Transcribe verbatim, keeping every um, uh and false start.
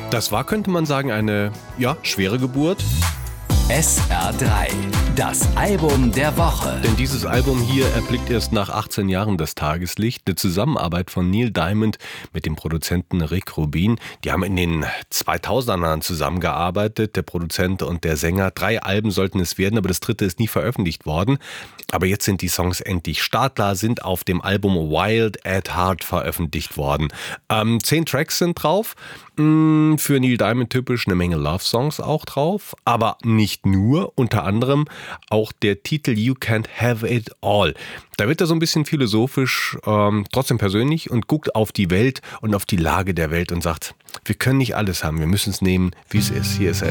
Das war, könnte man sagen, eine, ja, schwere Geburt. S R drei, das Album der Woche. Denn dieses Album hier erblickt erst nach achtzehn Jahren das Tageslicht. Eine Zusammenarbeit von Neil Diamond mit dem Produzenten Rick Rubin. Die haben in den zweitausendern zusammengearbeitet, der Produzent und der Sänger. Drei Alben sollten es werden, aber das dritte ist nie veröffentlicht worden. Aber jetzt sind die Songs endlich startklar, sind auf dem Album Wild at Heart veröffentlicht worden. Ähm, zehn Tracks sind drauf. Für Neil Diamond typisch eine Menge Love-Songs auch drauf, aber nicht nur, unter anderem auch der Titel You Can't Have It All. Da wird er so ein bisschen philosophisch, ähm, trotzdem persönlich und guckt auf die Welt und auf die Lage der Welt und sagt, wir können nicht alles haben, wir müssen es nehmen, wie es ist. Hier ist er.